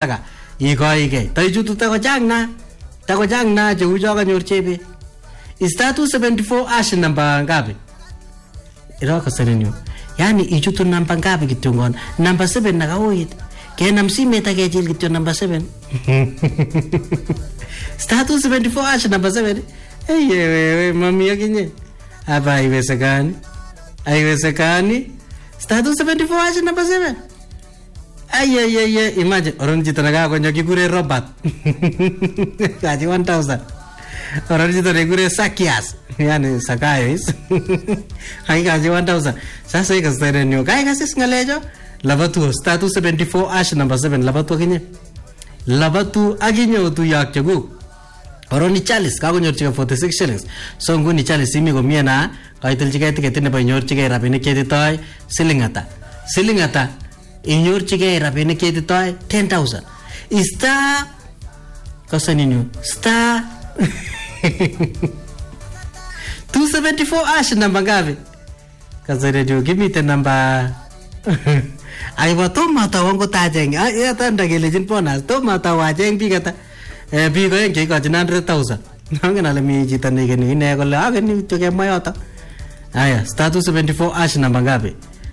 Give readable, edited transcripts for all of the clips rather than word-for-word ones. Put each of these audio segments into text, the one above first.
haraka ikoike taichutu takochang na cheu cho kanyor chebe star 274 hash namba ngapi iroko senenyo yani ichutu namba ngapi kitungon namba 7 nakauit kenam simet akechil kityo namba 7 star 274 hash namba 7 wewe mami akinye hapa haiwezekani star 274 hash namba 7 imagine oron chito nakakonyo kikure Robert kachi 1000 oron chito nekikure Sakias yani Sakayos kachi 1000 sasa ikasterenyo kaikasis ngalecho labatu star 274 hash namba 7 labatu akinye utuyak chekuk oroni Charles kakonyorchike 46 shillings so nguni Charles imi komie na kaitilchike ticket nebo inyorchike rabinik chetitoi siling ata inyorchike rabinik chetitoi 10,000 star kasaninyo star 274 hash namba ngapi kasaninyo kimite namba aiwa tomata wangu tajeng yata ndagelejin bonus tomata wajeng bigata bigo yenge ikochin 100,000 nangen ale mi chito nekeni ine kole akeni tukemwa yoto aya star 274 hash namba ngapi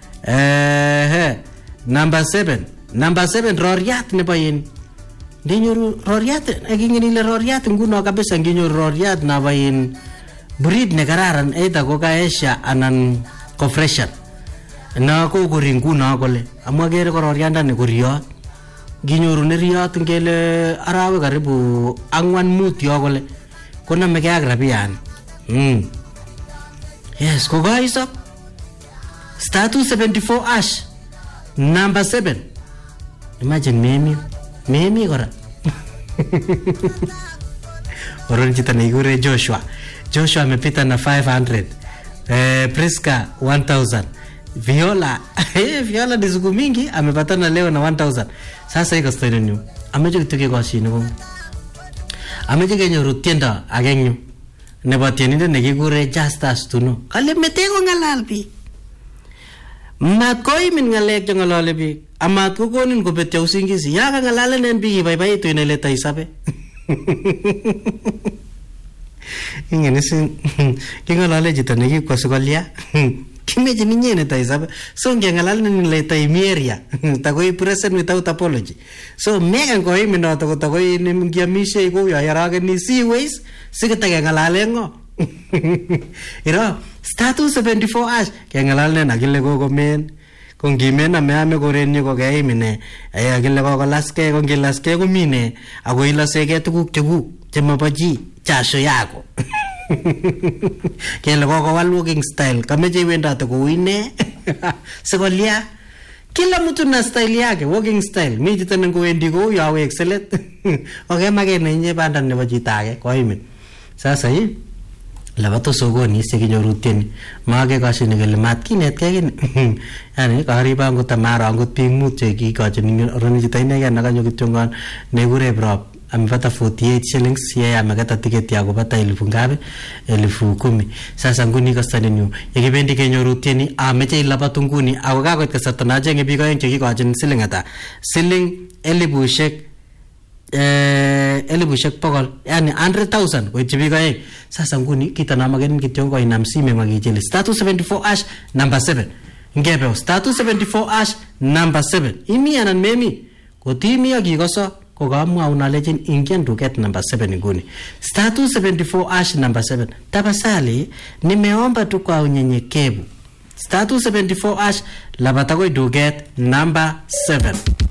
number 7 roriat nebo yin ndinyoru roriat akingen ile roriat nguno kabisa nginyoru roriat nebo yin breed ne kararan either ko Asia anan ko fresher na ko kuri nguno kole amwa kere ko roriandani kuriot nginyoru ne riot ngele arawe karibu 4-5 yo kole konameke ak rabian yes ko guys star 274 hash number 7 imagine memi kora oron chita nekikure Joshua amepita na 500 Priska 1000 Viola ni siku mingi amepatana leo na 1000 sasa iko story new ameje kituke kwa shini ko ameje kenyoru tiendo agenyu nebo tienindet nekikure Justus Tuno kale meteko ngalal bi mat koimin ngalek che ngalale bi amat ko konin kobetyo usingisi ya kangalalen bi baibaitu inele taisabe ingenesin kingalale chito nekikwa sukolia kimeje ninyene taisabe so ngengalalen ile taimieria takoi present without apology so mega koimin noto takoi nimgiamishe ko yarage ni seaways sikitake ngalale ngo iro star 274 hash kengalalen akile kokomen kongimen ame korenyi kokeimine akile kokolaske kongilaske komine ako ilaseke tuguk chekuk chemabo chi jasho yako kele kokowal walking style kameje iwendate kouine sikolia kila mtu na style yake walking style mi chito nengowendi kou yawe excellent okemake nye banda nebo chito age koimin sasa hii labato sokoni sikinyoru tieni maake kashini kele mat kinetkei kini yani kariba angot tamara angot biik mut chekikochin oroni chito inege nakanyo kityongon nekure prop amepata 48 shillings yeye amekata tiketi yako pata 10,000 sasa nguni kastani nyu yekibendi kenyoru tieni ameche ilabatu nguni ako kakoit kasarta nachenge biik aeng chekikochin siling ata siling 100,000 yani 100,000 koityi biik aeng sasa nguni kita namakenin kityongo inam sime makichili star 274 hash number 7 ngebe star 274 hash number 7 imi anan memi kotimi akikoso kokamwa unalejin ingien duket number 7 nguni star 274 hash number 7 tabasali nimeomba tu kwa unyenyekevu star 274 hash labata koi duket number 7